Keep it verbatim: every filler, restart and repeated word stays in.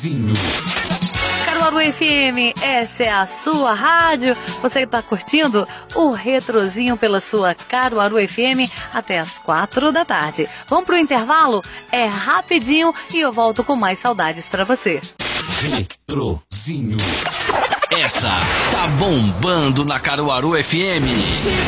Retrozinho. Caruaru F M, essa é a sua rádio. Você está curtindo o Retrozinho pela sua Caruaru F M até as quatro da tarde. Vamos pro intervalo? É rapidinho e eu volto com mais saudades para você. Retrozinho. Essa tá bombando na Caruaru F M.